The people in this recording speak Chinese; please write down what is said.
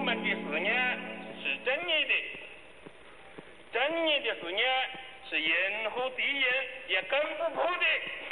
们的事业是正义的，正义的事业是任何敌人也攻不破的。